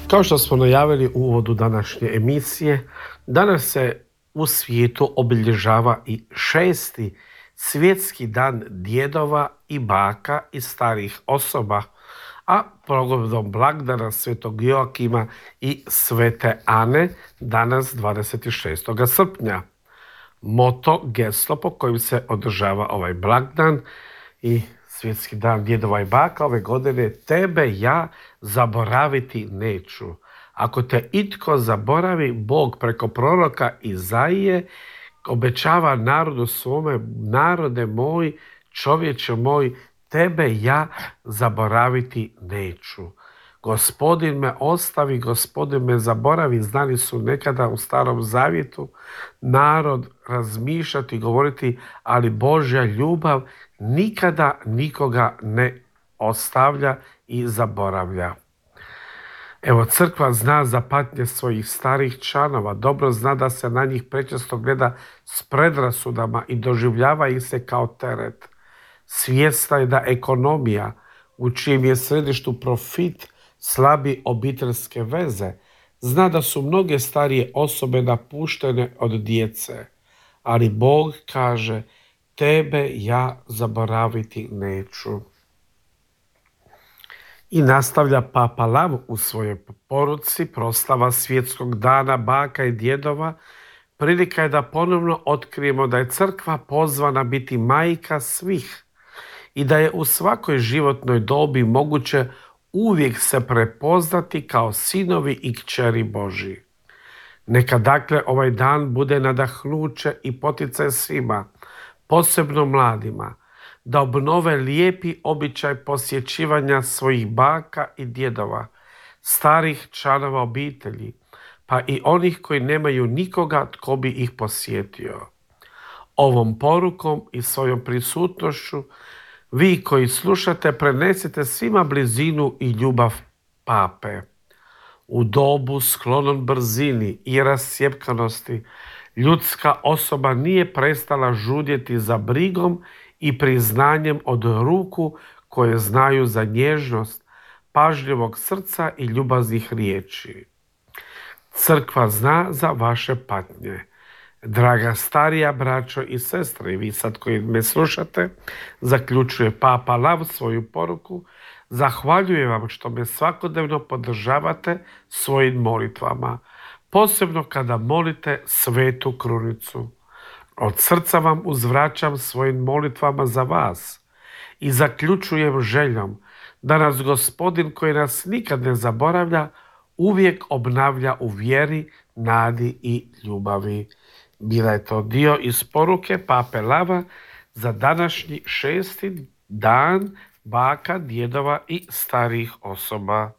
Kao što smo najavili u uvodu današnje emisije, danas se u svijetu obilježava i 6. svjetski dan djedova i baka i starih osoba, a povodom blagdana Svetog Joakima i Svete Ane danas 26. srpnja. Moto, geslo po kojem se održava ovaj blagdan i svjetski dan djedova i baka ove godine: tebe ja zaboraviti neću. Ako te itko zaboravi, Bog preko proroka Izaije obećava narodu svome: narode moj, čovječe moj, tebe ja zaboraviti neću. Gospodin me ostavi, Gospodin me zaboravi, znali su nekada u Starom Zavjetu narod razmišljati i govoriti, ali Božja ljubav nikada nikoga ne ostavlja i zaboravlja. Evo, crkva zna za patnje svojih starih članova, dobro zna da se na njih prečesto gleda s predrasudama i doživljava ih se kao teret. Svjesna je da ekonomija, u čijem je središtu profit, slabi obiteljske veze. Zna da su mnoge starije osobe napuštene od djece, ali Bog kaže: tebe ja zaboraviti neću. I nastavlja Papa Lav u svojoj poruci: proslava svjetskog dana baka i djedova prilika je da ponovno otkrijemo da je crkva pozvana biti majka svih i da je u svakoj životnoj dobi moguće uvijek se prepoznati kao sinovi i kćeri Božji. Neka dakle ovaj dan bude nadahnuće i poticaj svima, posebno mladima, da obnove lijepi običaj posjećivanja svojih baka i djedova, starih članova obitelji, pa i onih koji nemaju nikoga tko bi ih posjetio. Ovom porukom i svojom prisutnošću vi koji slušate prenesite svima blizinu i ljubav Pape. U dobu sklonom brzini i rascjepkanosti ljudska osoba nije prestala žudjeti za brigom i priznanjem od ruku koje znaju za nježnost, pažljivog srca i ljubaznih riječi. Crkva zna za vaše patnje. Draga starija braćo i sestre, i vi sad koji me slušate, zaključuje Papa Lav svoju poruku: zahvaljujem vam što me svakodnevno podržavate svojim molitvama, posebno kada molite Svetu Krunicu. Od srca vam uzvraćam svojim molitvama za vas i zaključujem željom da nas Gospodin, koji nas nikad ne zaboravlja, uvijek obnavlja u vjeri, nadi i ljubavi. Bila je to dio iz poruke Pape Lava za današnji 6. dan baka, djedova i starih osoba.